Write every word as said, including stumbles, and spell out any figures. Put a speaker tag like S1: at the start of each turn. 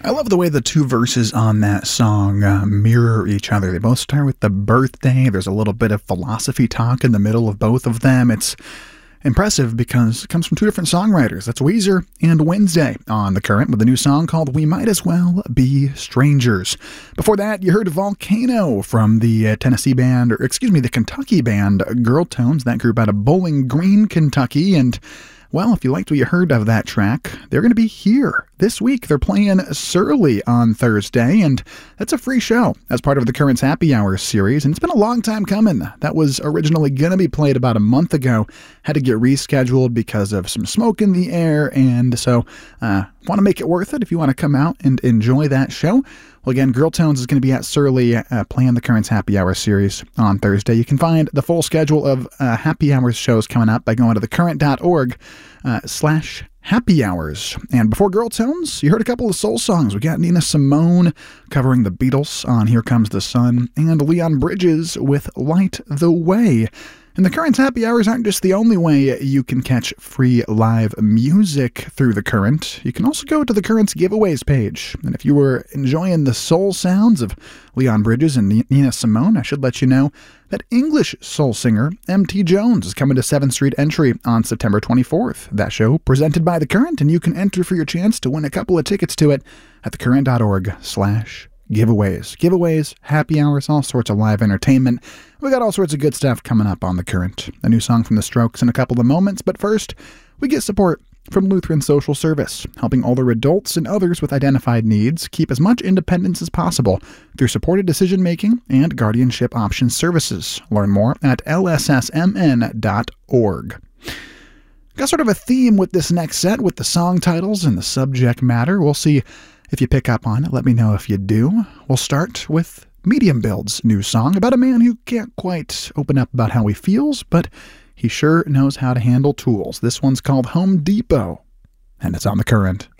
S1: I love the way the two verses on that song uh, mirror each other. They both start with the birthday. There's a little bit of philosophy talk in the middle of both of them. It's impressive because it comes from two different songwriters. That's Weezer and Wednesday on The Current with a new song called We Might As Well Be Strangers. Before that, you heard Volcano from the uh, Tennessee band, or excuse me, the Kentucky band Girl Tones, that group out of Bowling Green, Kentucky. And well, if you liked what you heard of that track, they're going to be here this week. They're playing Surly on Thursday, and that's a free show as part of the Current's Happy Hour series, and it's been a long time coming. That was originally going to be played about a month ago, had to get rescheduled because of some smoke in the air, and so uh, want to make it worth it if you want to come out and enjoy that show. Well, again, Girl Tones is going to be at Surly uh, playing the Current's Happy Hour series on Thursday. You can find the full schedule of uh, Happy Hours shows coming up by going to thecurrent.org uh, slash happy hours. And before Girl Tones, you heard a couple of soul songs. We got Nina Simone covering the Beatles on Here Comes the Sun, and Leon Bridges with Light the Way. And the Current's Happy Hours aren't just the only way you can catch free live music through The Current. You can also go to The Current's giveaways page. And if you were enjoying the soul sounds of Leon Bridges and Nina Simone, I should let you know that English soul singer M T Jones is coming to seventh Street Entry on September twenty-fourth. That show presented by The Current, and you can enter for your chance to win a couple of tickets to it at thecurrent.org slash giveaways. Giveaways, happy hours, all sorts of live entertainment. We got all sorts of good stuff coming up on The Current. A new song from The Strokes in a couple of moments, but first, we get support from Lutheran Social Service, helping older adults and others with identified needs keep as much independence as possible through supported decision-making and guardianship options services. Learn more at L S S M N dot org. Got sort of a theme with this next set with the song titles and the subject matter. We'll see if you pick up on it. Let me know if you do. We'll start with Medium Build's new song about a man who can't quite open up about how he feels, but he sure knows how to handle tools. This one's called Home Depot, and it's on The Current.